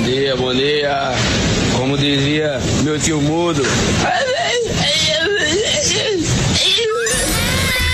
dia, bom dia. Como dizia meu tio Mudo.